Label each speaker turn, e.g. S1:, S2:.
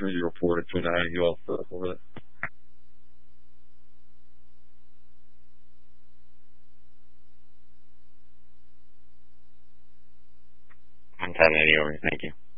S1: through your report at Twin Eye. You all set up over there?
S2: I'm 1080 over. Thank you.